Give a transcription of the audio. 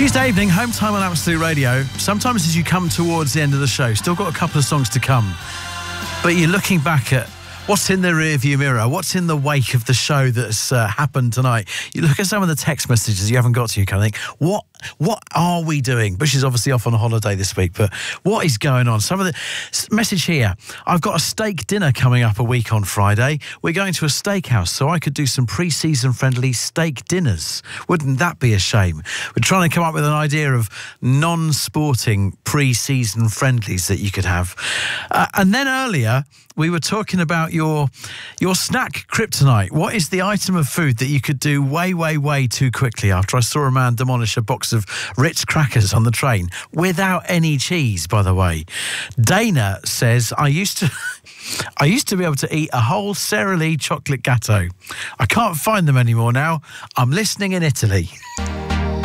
Tuesday evening, home time on Absolute Radio. Sometimes as you come towards the end of the show, still got a couple of songs to come, but you're looking back at what's in the rearview mirror, what's in the wake of the show that's happened tonight. You look at some of the text messages you haven't got to, you kind of think, what are we doing? Bush is obviously off on a holiday this week, but what is going on? Some of the message here, I've got a steak dinner coming up a week on Friday. We're going to a steakhouse, so I could do some pre-season friendly steak dinners. Wouldn't that be a shame? We're trying to come up with an idea of non-sporting pre-season friendlies that you could have. And then earlier, we were talking about your snack kryptonite. What is the item of food that you could do way too quickly? After I saw a man demolish a box of Ritz crackers on the train without any cheese, by the way. Dana says, I used to be able to eat a whole Sara Lee chocolate gatto. I can't find them anymore now. I'm listening in Italy.